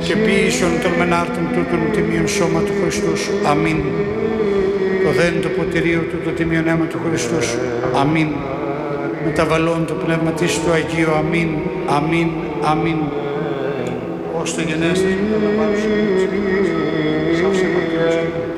και ποίησον των μενάρτων τούτων τιμίων σώμα του Χριστού σου. Αμήν. Το δέν το ποτηρίο του το τιμίον αίμα του Χριστού σου. Αμήν. Μεταβαλλόν το πνεύματί του Αγίου. Αμήν. Αμήν. Αμήν. Ως το γενέστας μεταλαμβάνουσον